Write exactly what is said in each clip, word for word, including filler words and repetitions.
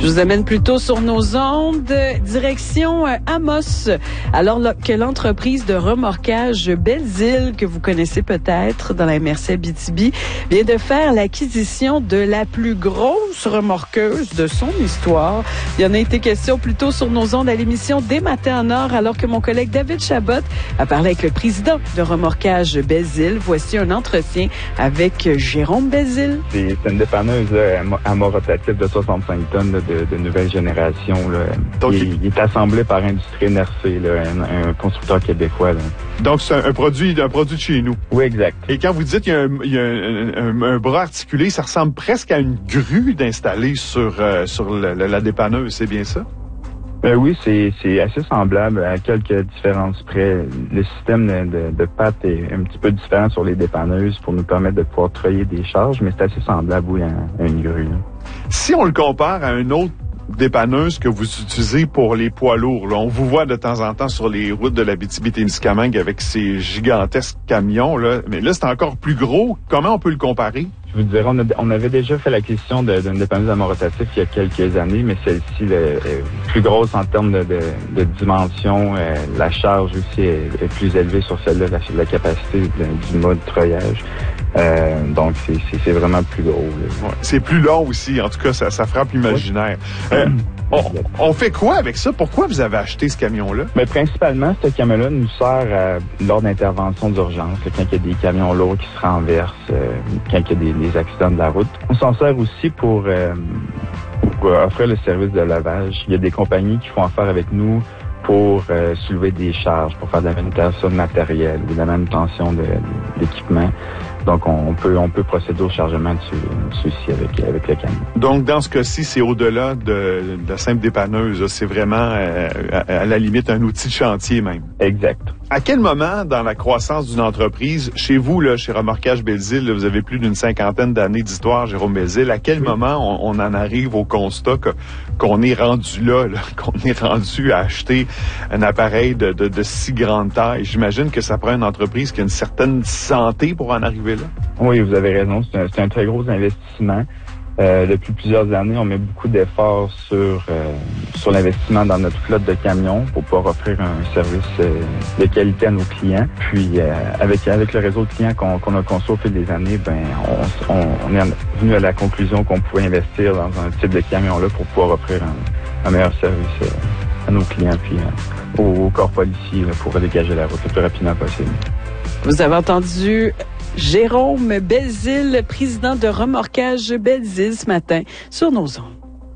Je vous amène plutôt sur nos ondes, direction euh, Amos, alors là, que l'entreprise de remorquage Belles-Îles, que vous connaissez peut-être dans la M R C Abitibi, vient de faire l'acquisition de la plus grosse remorqueuse de son histoire. Il y en a été question plutôt sur nos ondes à l'émission Des Matins en Or, alors que mon collègue David Chabot a parlé avec le président de remorquage Belles-Îles. Voici un entretien avec Jérôme Belles-Îles. C'est une dépanneuse là, à mort rotatif de soixante-cinq tonnes là, de, de nouvelle génération. Là. Donc, il, il est assemblé par Industrie N R C, là, un, un constructeur québécois. Là. Donc, c'est un, un produit un produit de chez nous. Oui, exact. Et quand vous dites qu'il y a un, il y a un, un, un bras articulé, ça ressemble presque à une grue d'installer sur, euh, sur la, la, la dépanneuse, c'est bien ça? Euh, oui, c'est, c'est assez semblable à quelques différences près. Le système de, de, de pattes est un petit peu différent sur les dépanneuses pour nous permettre de pouvoir treuiller des charges, mais c'est assez semblable, oui, à, à une grue. Là. Si on le compare à un autre dépanneuse que vous utilisez pour les poids lourds, là, on vous voit de temps en temps sur les routes de l'Abitibi-Témiscamingue avec ces gigantesques camions, là, mais là, c'est encore plus gros. Comment on peut le comparer? Je vous dirais, on, a, on avait déjà fait l'acquisition de, d'une dépanneuse à mort rotatif il y a quelques années, mais celle-ci est plus grosse en termes de, de, de dimension. Euh, la charge aussi est, est plus élevée sur celle-là, la, la capacité de, du mode treuillage. Euh, donc, c'est, c'est, c'est vraiment plus gros. Ouais, c'est plus long aussi. En tout cas, ça, ça frappe l'imaginaire. Ouais. Euh, on, on fait quoi avec ça? Pourquoi vous avez acheté ce camion-là? Mais principalement, ce camion-là nous sert euh, lors d'interventions d'urgence, là, quand il y a des camions lourds qui se renversent, euh, quand il y a des, des accidents de la route. On s'en sert aussi pour, euh, pour offrir le service de lavage. Il y a des compagnies qui font affaire avec nous pour euh, soulever des charges, pour faire de la manutention de matériel ou de la manutention de, d'équipement. Donc, on peut on peut procéder au chargement de ceux-ci avec, avec le camion. Donc, dans ce cas-ci, c'est au-delà de, de la simple dépanneuse. C'est vraiment, euh, à, à la limite, un outil de chantier même. Exact. À quel moment, dans la croissance d'une entreprise, chez vous, là, chez Remorquage Belles-Îles, là, vous avez plus d'une cinquantaine d'années d'histoire, Jérôme Belles-Îles, à quel oui. moment on, on en arrive au constat que, qu'on est rendu là, là, qu'on est rendu à acheter un appareil de, de, de si grande taille? J'imagine que ça prend une entreprise qui a une certaine santé pour en arriver là. Oui, vous avez raison. C'est un, c'est un très gros investissement. Euh, depuis plusieurs années, on met beaucoup d'efforts sur euh, sur l'investissement dans notre flotte de camions pour pouvoir offrir un service euh, de qualité à nos clients. Puis euh, avec avec le réseau de clients qu'on, qu'on a construit au fil des années, ben on, on, on est venu à la conclusion qu'on pouvait investir dans un type de camion-là pour pouvoir offrir un, un meilleur service euh, à nos clients puis euh, au, au corps policier là, pour dégager la route le plus rapidement possible. Vous avez entendu Jérôme Belles-Îles, président de Remorquage Belles-Îles ce matin sur nos ondes.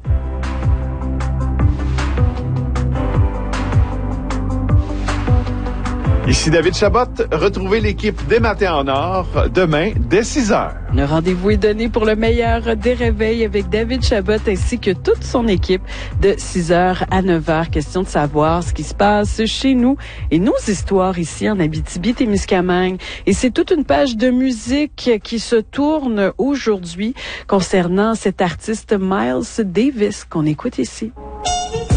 Ici David Chabot, retrouvez l'équipe des Matins en Or demain dès six heures. Le rendez-vous est donné pour le meilleur des réveils avec David Chabot ainsi que toute son équipe de six heures à neuf heures. Question de savoir ce qui se passe chez nous et nos histoires ici en Abitibi-Témiscamingue. Et c'est toute une page de musique qui se tourne aujourd'hui concernant cet artiste Miles Davis qu'on écoute ici.